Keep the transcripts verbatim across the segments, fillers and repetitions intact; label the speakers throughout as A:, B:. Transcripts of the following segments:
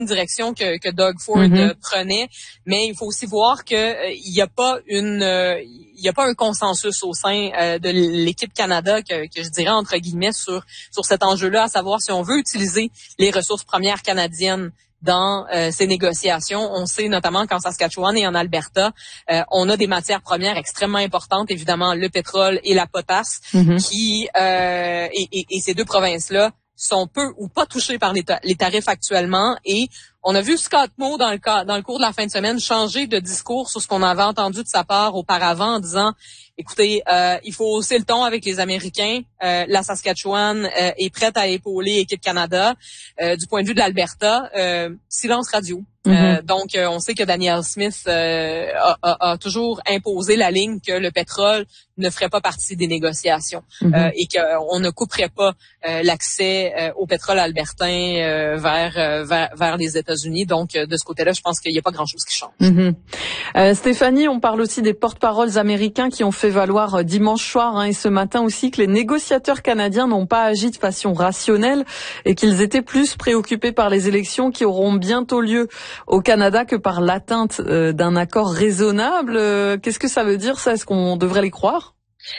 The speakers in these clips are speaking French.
A: direction que, que Doug Ford
B: mm-hmm.
A: euh, prenait, mais il faut aussi voir que euh, il n'y a pas une, euh, il y a pas un consensus au sein euh, de l'équipe Canada que, que je dirais entre guillemets sur sur cet enjeu-là, à savoir si on veut utiliser les ressources premières canadiennes dans euh, ces négociations. On sait notamment qu'en Saskatchewan et en Alberta, euh, on a des matières premières extrêmement importantes, évidemment le pétrole et la potasse,
B: mm-hmm.
A: qui euh, et, et, et ces deux provinces-là sont peu ou pas touchés par les, ta- les tarifs actuellement. Et on a vu Scott Moe dans le cas, dans le cours de la fin de semaine changer de discours sur ce qu'on avait entendu de sa part auparavant en disant, écoutez, euh, il faut hausser le ton avec les Américains. Euh, la Saskatchewan euh, est prête à épauler Équipe Canada. Euh, du point de vue de l'Alberta, euh, silence radio.
B: Mm-hmm.
A: Euh, donc, euh, on sait que Danielle Smith euh, a, a, a toujours imposé la ligne que le pétrole ne ferait pas partie des négociations
B: mm-hmm.
A: euh, et qu'on ne couperait pas euh, l'accès euh, au pétrole albertain euh, vers, euh, vers vers les États-Unis. Donc, euh, de ce côté-là, je pense qu'il n'y a pas grand-chose qui change.
B: Mm-hmm. Euh, Stéphanie, on parle aussi des porte-paroles américains qui ont fait valoir euh, dimanche soir hein, et ce matin aussi que les négociateurs canadiens n'ont pas agi de façon rationnelle et qu'ils étaient plus préoccupés par les élections qui auront bientôt lieu au Canada que par l'atteinte euh, d'un accord raisonnable. Euh, qu'est-ce que ça veut dire, ça? Est-ce qu'on devrait les croire?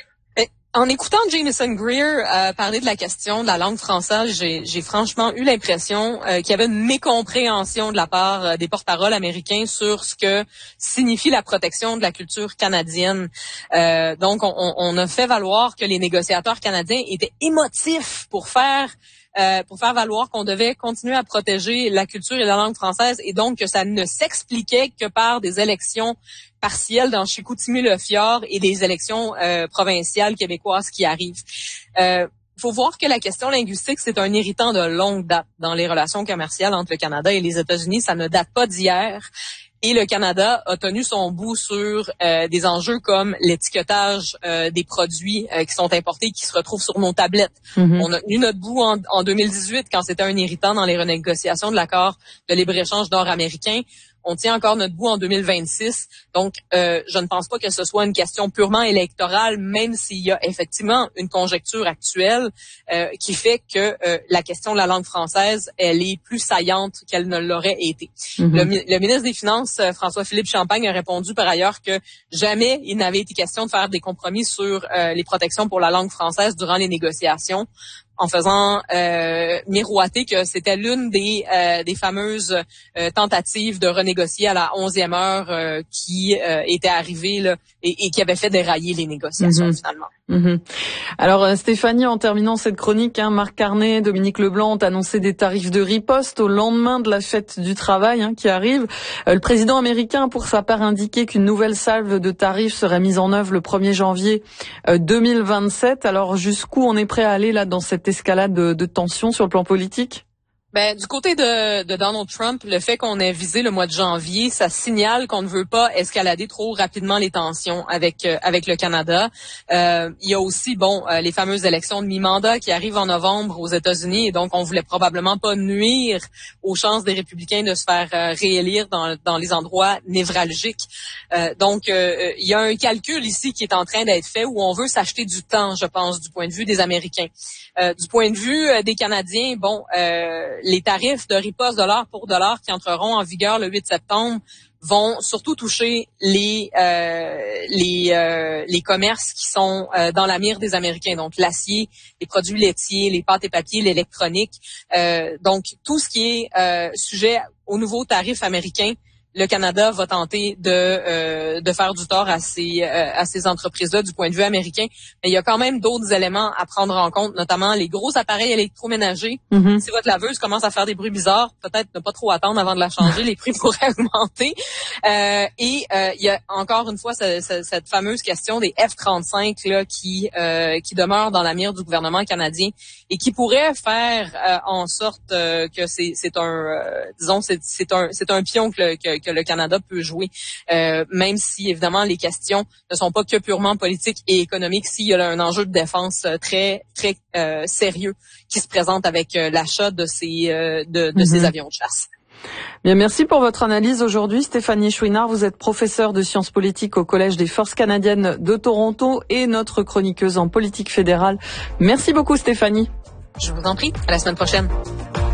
A: En écoutant Jameson Greer euh, parler de la question de la langue française, j'ai, j'ai franchement eu l'impression euh, qu'il y avait une mécompréhension de la part euh, des porte-paroles américains sur ce que signifie la protection de la culture canadienne. Euh, donc, on, on a fait valoir que les négociateurs canadiens étaient émotifs pour faire Euh, pour faire valoir qu'on devait continuer à protéger la culture et la langue française et donc que ça ne s'expliquait que par des élections partielles dans Chicoutimi-le-Fjord et des élections euh, provinciales québécoises qui arrivent. Euh, Il faut voir que la question linguistique, c'est un irritant de longue date dans les relations commerciales entre le Canada et les États-Unis. Ça ne date pas d'hier. Et le Canada a tenu son bout sur euh, des enjeux comme l'étiquetage euh, des produits euh, qui sont importés, qui se retrouvent sur nos tablettes. Mm-hmm. On a tenu notre bout en, en deux mille dix-huit quand c'était un irritant dans les renégociations de l'accord de libre-échange nord-américain. On tient encore notre bout en deux mille vingt-six. Donc, euh, je ne pense pas que ce soit une question purement électorale, même s'il y a effectivement une conjoncture actuelle euh, qui fait que euh, la question de la langue française, elle est plus saillante qu'elle ne l'aurait été. Mm-hmm. Le, le ministre des Finances, François-Philippe Champagne, a répondu par ailleurs que jamais il n'avait été question de faire des compromis sur euh, les protections pour la langue française durant les négociations, en faisant euh, miroiter que c'était l'une des euh, des fameuses euh, tentatives de renégocier à la onzième heure euh, qui euh, était arrivée là, et, et qui avait fait dérailler les négociations mm-hmm. finalement.
B: Mm-hmm. Alors euh, Stéphanie, en terminant cette chronique, hein, Marc Carnet, Dominique Leblanc ont annoncé des tarifs de riposte au lendemain de la fête du travail hein, qui arrive. Euh, le président américain a pour sa part indiqué qu'une nouvelle salve de tarifs serait mise en œuvre le premier janvier euh, deux mille vingt-sept. Alors jusqu'où on est prêt à aller là dans cette escalade de, de tensions sur le plan politique?
A: Ben, du côté de, de Donald Trump, le fait qu'on ait visé le mois de janvier, ça signale qu'on ne veut pas escalader trop rapidement les tensions avec euh, avec le Canada. Euh, il y a aussi, bon, euh, les fameuses élections de mi-mandat qui arrivent en novembre aux États-Unis, et donc on voulait probablement pas nuire aux chances des républicains de se faire euh, réélire dans dans les endroits névralgiques. Euh, donc, euh, il y a un calcul ici qui est en train d'être fait où on veut s'acheter du temps, je pense, du point de vue des Américains. Euh, du point de vue euh, des Canadiens, bon. Euh, les tarifs de riposte dollar pour dollar qui entreront en vigueur le huit septembre vont surtout toucher les euh, les euh, les commerces qui sont euh, dans la mire des Américains, donc l'acier, les produits laitiers, les pâtes et papiers, l'électronique. Euh, donc tout ce qui est euh, sujet aux nouveaux tarifs américains, le Canada va tenter de euh, de faire du tort à ces euh, à ces entreprises-là du point de vue américain. Mais il y a quand même d'autres éléments à prendre en compte, notamment les gros appareils électroménagers. Mm-hmm. Si votre laveuse commence à faire des bruits bizarres, peut-être ne pas trop attendre avant de la changer, les prix pourraient augmenter. Euh, et euh, il y a encore une fois ce, ce, cette fameuse question des F trente-cinq là qui euh, qui demeure dans la mire du gouvernement canadien et qui pourrait faire euh, en sorte euh, que c'est c'est un euh, disons c'est c'est un c'est un pion que, le, que que le Canada peut jouer, euh, même si évidemment les questions ne sont pas que purement politiques et économiques. S'il y a un enjeu de défense très très euh, sérieux qui se présente avec euh, l'achat de ces euh, de, de mm-hmm. ces avions de chasse.
B: Bien, merci pour votre analyse aujourd'hui, Stéphanie Chouinard. Vous êtes professeure de sciences politiques au Collège des Forces canadiennes de Toronto et notre chroniqueuse en politique fédérale. Merci beaucoup, Stéphanie.
A: Je vous en prie. À la semaine prochaine.